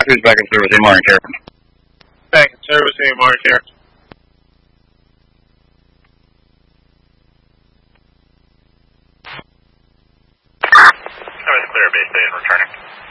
who's back in service, AMR and care. Back in service, AMR and care. Clear base station returning.